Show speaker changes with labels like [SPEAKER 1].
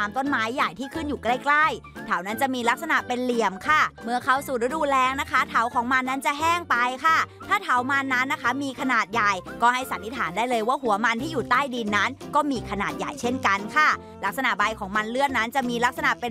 [SPEAKER 1] ามต้นไม้ใหญ่ที่ขึ้นอยู่ใกล้ๆเถานั้นจะมีลักษณะเป็นเหลี่ยมค่ะเมื่อเข้าสู่ฤดูแล้งนะคะเถาของมันนั้นจะแห้งไปค่ะถ้าเถามันนั้นนะคะมีขนาดใหญ่ก็ให้สันนิษฐานได้เลยว่าหัวมันที่อยู่ใต้ดินนั้นก็มีขนาดใหญ่เช่นกันค่ะลักษณะใบของมันเลื่อนนั้นจะมีลักษณะเป็น